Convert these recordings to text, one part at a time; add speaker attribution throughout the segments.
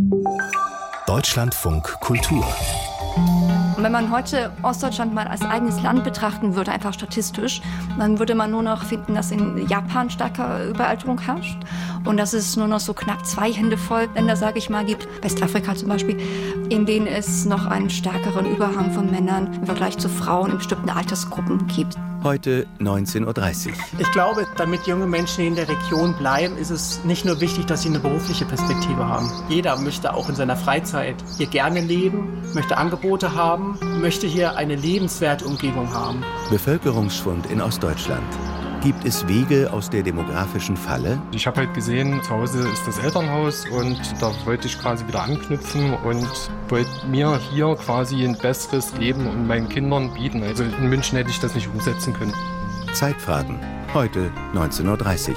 Speaker 1: Deutschlandfunk Kultur.
Speaker 2: Wenn man heute Ostdeutschland mal als eigenes Land betrachten würde, einfach statistisch, dann würde man nur noch finden, dass in Japan starke Überalterung herrscht und dass es nur noch so knapp 2 Hände voll Länder, sage ich mal, gibt, Westafrika zum Beispiel, in denen es noch einen stärkeren Überhang von Männern im Vergleich zu Frauen in bestimmten Altersgruppen gibt.
Speaker 1: Heute 19.30 Uhr.
Speaker 3: Ich glaube, damit junge Menschen in der Region bleiben, ist es nicht nur wichtig, dass sie eine berufliche Perspektive haben. Jeder möchte auch in seiner Freizeit hier gerne leben, möchte Angebote haben, möchte hier eine lebenswerte Umgebung haben.
Speaker 1: Bevölkerungsschwund in Ostdeutschland. Gibt es Wege aus der demografischen Falle?
Speaker 4: Ich habe halt gesehen, zu Hause ist das Elternhaus und da wollte ich quasi wieder anknüpfen und wollte mir hier quasi ein besseres Leben und meinen Kindern bieten. Also in München hätte ich das nicht umsetzen können.
Speaker 1: Zeitfragen. Heute 19.30 Uhr.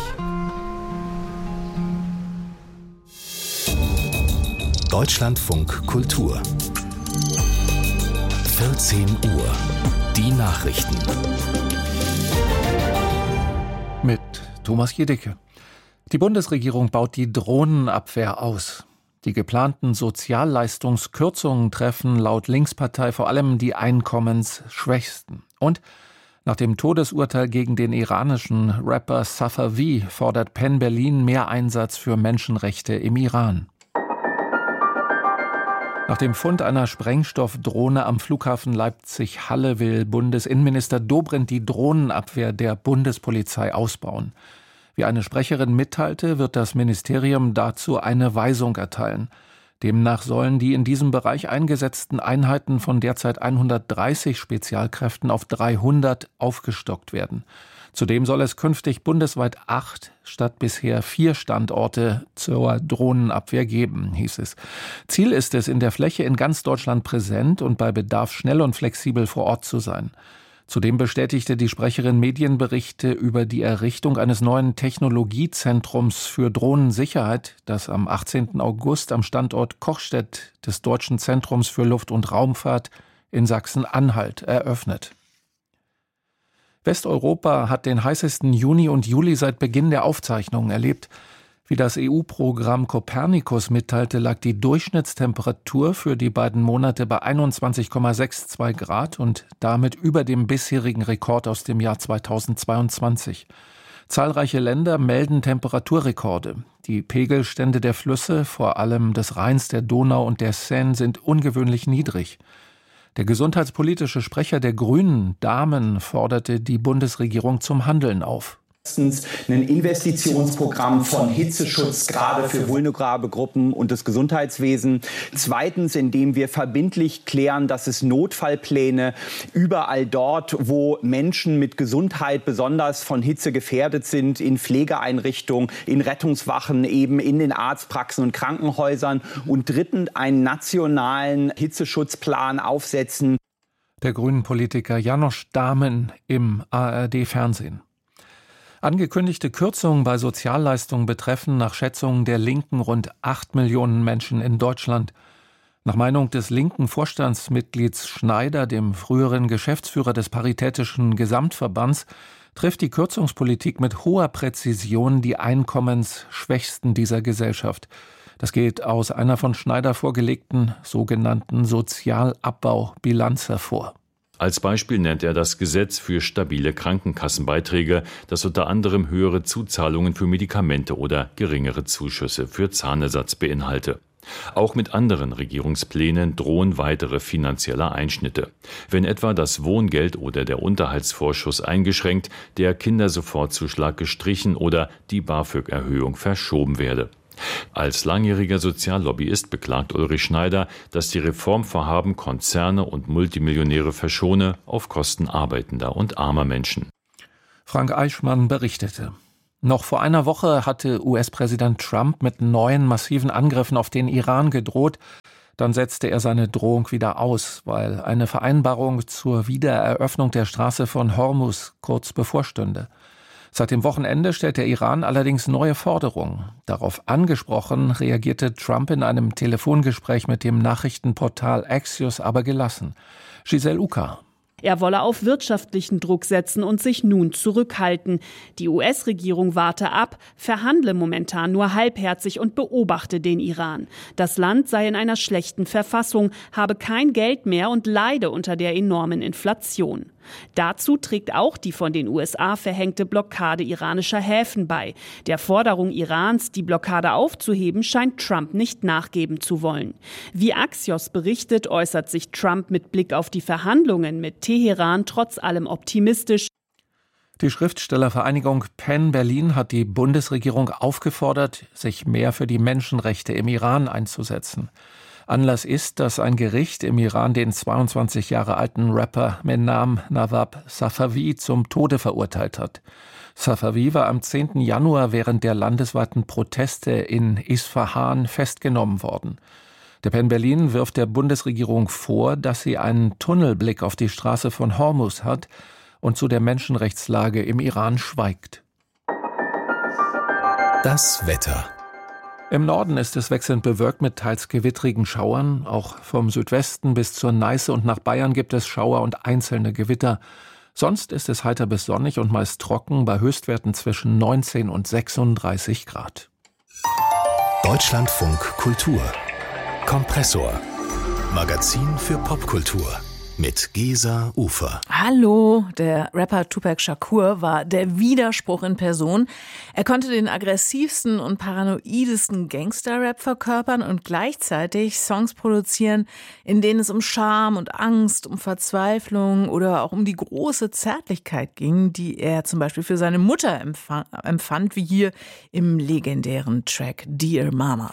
Speaker 1: Deutschlandfunk Kultur. 14 Uhr. Die Nachrichten.
Speaker 5: Mit Thomas Jedicke. Die Bundesregierung baut die Drohnenabwehr aus. Die geplanten Sozialleistungskürzungen treffen laut Linkspartei vor allem die Einkommensschwächsten. Und nach dem Todesurteil gegen den iranischen Rapper Safavi fordert Penn Berlin mehr Einsatz für Menschenrechte im Iran. Nach dem Fund einer Sprengstoffdrohne am Flughafen Leipzig-Halle will Bundesinnenminister Dobrindt die Drohnenabwehr der Bundespolizei ausbauen. Wie eine Sprecherin mitteilte, wird das Ministerium dazu eine Weisung erteilen. Demnach sollen die in diesem Bereich eingesetzten Einheiten von derzeit 130 Spezialkräften auf 300 aufgestockt werden. Zudem soll es künftig bundesweit 8 statt bisher 4 Standorte zur Drohnenabwehr geben, hieß es. Ziel ist es, in der Fläche in ganz Deutschland präsent und bei Bedarf schnell und flexibel vor Ort zu sein. Zudem bestätigte die Sprecherin Medienberichte über die Errichtung eines neuen Technologiezentrums für Drohnensicherheit, das am 18. August am Standort Kochstedt des Deutschen Zentrums für Luft- und Raumfahrt in Sachsen-Anhalt eröffnet. Westeuropa hat den heißesten Juni und Juli seit Beginn der Aufzeichnungen erlebt. Wie das EU-Programm Copernicus mitteilte, lag die Durchschnittstemperatur für die beiden Monate bei 21,62 Grad und damit über dem bisherigen Rekord aus dem Jahr 2022. Zahlreiche Länder melden Temperaturrekorde. Die Pegelstände der Flüsse, vor allem des Rheins, der Donau und der Seine, sind ungewöhnlich niedrig. Der gesundheitspolitische Sprecher der Grünen, Dahmen, forderte die Bundesregierung zum Handeln auf.
Speaker 6: Erstens ein Investitionsprogramm von Hitzeschutz, gerade für vulnerable Gruppen und das Gesundheitswesen. Zweitens, indem wir verbindlich klären, dass es Notfallpläne überall dort, wo Menschen mit Gesundheit besonders von Hitze gefährdet sind, in Pflegeeinrichtungen, in Rettungswachen, eben in den Arztpraxen und Krankenhäusern. Und drittens, einen nationalen Hitzeschutzplan aufsetzen.
Speaker 5: Der Grünen-Politiker Janosch Dahmen im ARD-Fernsehen. Angekündigte Kürzungen bei Sozialleistungen betreffen nach Schätzungen der Linken rund 8 Millionen Menschen in Deutschland. Nach Meinung des linken Vorstandsmitglieds Schneider, dem früheren Geschäftsführer des Paritätischen Gesamtverbands, trifft die Kürzungspolitik mit hoher Präzision die Einkommensschwächsten dieser Gesellschaft. Das geht aus einer von Schneider vorgelegten sogenannten Sozialabbaubilanz hervor.
Speaker 7: Als Beispiel nennt er das Gesetz für stabile Krankenkassenbeiträge, das unter anderem höhere Zuzahlungen für Medikamente oder geringere Zuschüsse für Zahnersatz beinhalte. Auch mit anderen Regierungsplänen drohen weitere finanzielle Einschnitte. Wenn etwa das Wohngeld oder der Unterhaltsvorschuss eingeschränkt, der Kindersofortzuschlag gestrichen oder die BAföG-Erhöhung verschoben werde. Als langjähriger Soziallobbyist beklagt Ulrich Schneider, dass die Reformvorhaben Konzerne und Multimillionäre verschone auf Kosten arbeitender und armer Menschen.
Speaker 5: Frank Eichmann berichtete. Noch vor einer Woche hatte US-Präsident Trump mit neuen massiven Angriffen auf den Iran gedroht. Dann setzte er seine Drohung wieder aus, weil eine Vereinbarung zur Wiedereröffnung der Straße von Hormuz kurz bevorstünde. Seit dem Wochenende stellt der Iran allerdings neue Forderungen. Darauf angesprochen reagierte Trump in einem Telefongespräch mit dem Nachrichtenportal Axios aber gelassen. Giselle Uka.
Speaker 8: Er wolle auf wirtschaftlichen Druck setzen und sich nun zurückhalten. Die US-Regierung warte ab, verhandle momentan nur halbherzig und beobachte den Iran. Das Land sei in einer schlechten Verfassung, habe kein Geld mehr und leide unter der enormen Inflation. Dazu trägt auch die von den USA verhängte Blockade iranischer Häfen bei. Der Forderung Irans, die Blockade aufzuheben, scheint Trump nicht nachgeben zu wollen. Wie Axios berichtet, äußert sich Trump mit Blick auf die Verhandlungen mit Teheran trotz allem optimistisch.
Speaker 5: Die Schriftstellervereinigung PEN Berlin hat die Bundesregierung aufgefordert, sich mehr für die Menschenrechte im Iran einzusetzen. Anlass ist, dass ein Gericht im Iran den 22 Jahre alten Rapper Menam Nawab Safavi zum Tode verurteilt hat. Safavi war am 10. Januar während der landesweiten Proteste in Isfahan festgenommen worden. Der PEN Berlin wirft der Bundesregierung vor, dass sie einen Tunnelblick auf die Straße von Hormuz hat und zu der Menschenrechtslage im Iran schweigt.
Speaker 1: Das Wetter.
Speaker 5: Im Norden ist es wechselnd bewölkt mit teils gewittrigen Schauern. Auch vom Südwesten bis zur Neiße und nach Bayern gibt es Schauer und einzelne Gewitter. Sonst ist es heiter bis sonnig und meist trocken bei Höchstwerten zwischen 19 und 36 Grad.
Speaker 1: Deutschlandfunk Kultur. Kompressor. Magazin für Popkultur. Mit Gesa Ufer.
Speaker 9: Hallo, der Rapper Tupac Shakur war der Widerspruch in Person. Er konnte den aggressivsten und paranoidesten Gangster-Rap verkörpern und gleichzeitig Songs produzieren, in denen es um Scham und Angst, um Verzweiflung oder auch um die große Zärtlichkeit ging, die er zum Beispiel für seine Mutter empfand, wie hier im legendären Track Dear Mama.